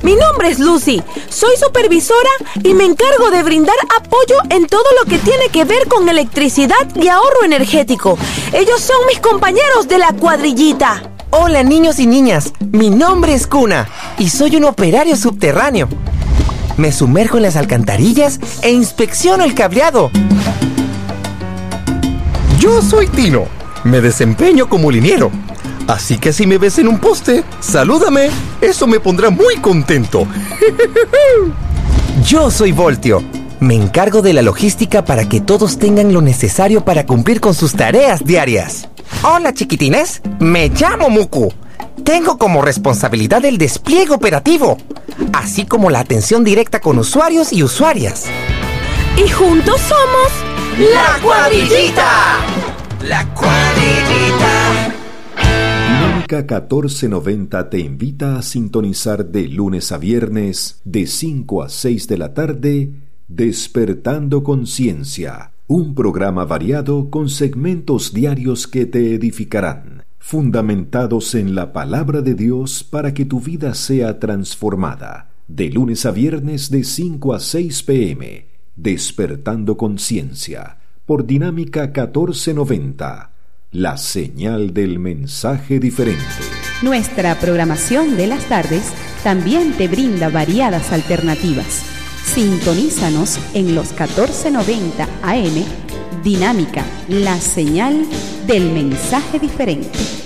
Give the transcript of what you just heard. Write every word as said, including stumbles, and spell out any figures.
Mi nombre es Lucy, soy supervisora y me encargo de brindar apoyo en todo lo que tiene que ver con electricidad y ahorro energético. Ellos son mis compañeros de la cuadrillita. Hola niños y niñas, mi nombre es Kuna y soy un operario subterráneo. Me sumerjo en las alcantarillas e inspecciono el cableado. Yo soy Tino, me desempeño como liniero. Así que si me ves en un poste, salúdame, eso me pondrá muy contento. Yo soy Voltio, me encargo de la logística para que todos tengan lo necesario para cumplir con sus tareas diarias. Hola chiquitines, me llamo Muku. Tengo como responsabilidad el despliegue operativo, así como la atención directa con usuarios y usuarias. Y juntos somos ¡La Cuadrillita! ¡La Cuadrillita! Dinámica catorce noventa te invita a sintonizar de lunes a viernes de cinco a seis de la tarde Despertando Conciencia, un programa variado con segmentos diarios que te edificarán, fundamentados en la palabra de Dios para que tu vida sea transformada. De lunes a viernes de cinco a seis pe eme, Despertando Conciencia, por Dinámica catorce noventa. La señal del mensaje diferente. Nuestra programación de las tardes también te brinda variadas alternativas. Sintonízanos en los catorce noventa A M, Dinámica, la señal del mensaje diferente.